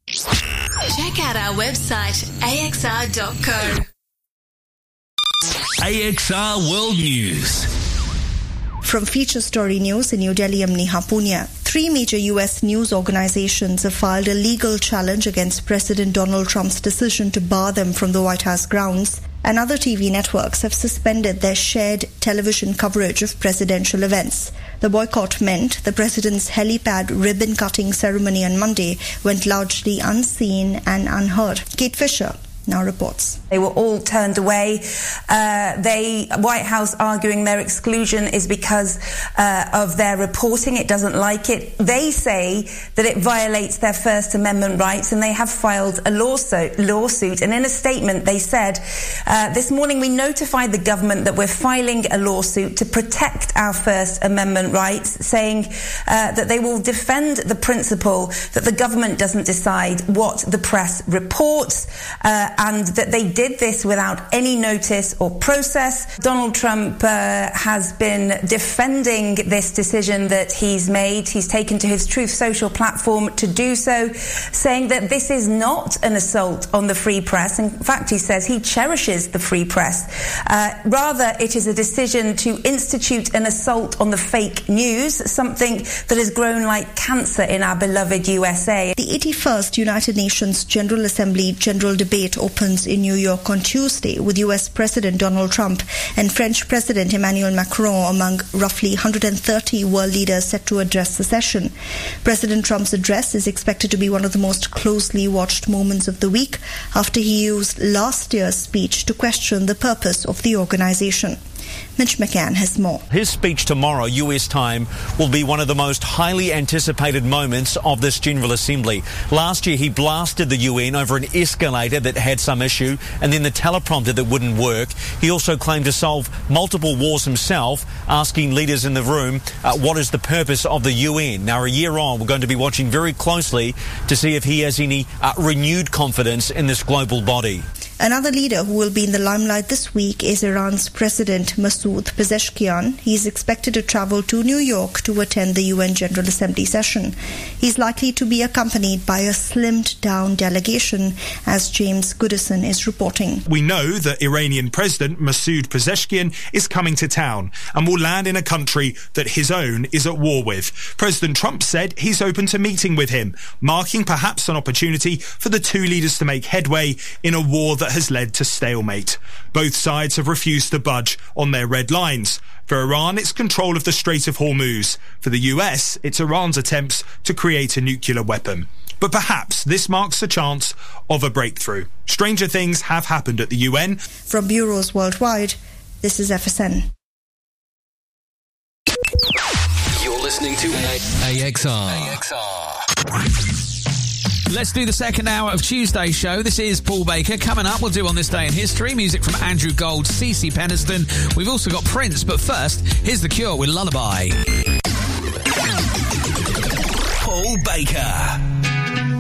Check out our website, axr.co. AXR World News. From Feature Story News in New Delhi, I'm Neha Punia. 3 major US news organizations have filed a legal challenge against President Donald Trump's decision to bar them from the White House grounds. And other TV networks have suspended their shared television coverage of presidential events. The boycott meant the president's helipad ribbon-cutting ceremony on Monday went largely unseen and unheard. Kate Fisher now reports. They were all turned away. White House arguing their exclusion is because of their reporting. It doesn't like it. They say that it violates their First Amendment rights, and they have filed a lawsuit. And in a statement, they said, this morning we notified the government that we're filing a lawsuit to protect our First Amendment rights, saying that they will defend the principle that the government doesn't decide what the press reports, and that they did this without any notice or process. Donald Trump has been defending this decision that he's made. He's taken to his Truth Social platform to do so, saying that this is not an assault on the free press. In fact, he says he cherishes the free press. Rather, it is a decision to institute an assault on the fake news, something that has grown like cancer in our beloved USA. The 81st United Nations General Assembly General Debate opens in New York on Tuesday with US President Donald Trump and French President Emmanuel Macron among roughly 130 world leaders set to address the session. President Trump's address is expected to be one of the most closely watched moments of the week after he used last year's speech to question the purpose of the organization. Mitch McCann has more. His speech tomorrow, US time, will be one of the most highly anticipated moments of this General Assembly. Last year, he blasted the UN over an escalator that had some issue and then the teleprompter that wouldn't work. He also claimed to solve multiple wars himself, asking leaders in the room what is the purpose of the UN. Now, a year on, we're going to be watching very closely to see if he has any renewed confidence in this global body. Another leader who will be in the limelight this week is Iran's President Masoud Pezeshkian. He is expected to travel to New York to attend the UN General Assembly session. He's likely to be accompanied by a slimmed-down delegation, as James Goodison is reporting. We know that Iranian President Masoud Pezeshkian is coming to town and will land in a country that his own is at war with. President Trump said he's open to meeting with him, marking perhaps an opportunity for the two leaders to make headway in a war that has led to stalemate. Both sides have refused to budge on their red lines. For Iran, it's control of the Strait of Hormuz. For the US, it's Iran's attempts to create a nuclear weapon. But perhaps this marks a chance of a breakthrough. Stranger things have happened at the UN. From bureaus worldwide, this is FSN. You're listening to AXR. Let's do the second hour of Tuesday's show. This is Paul Baker. Coming up, we'll do On This Day in History. Music from Andrew Gold, CeCe Peniston. We've also got Prince. But first, here's The Cure with Lullaby. Paul Baker.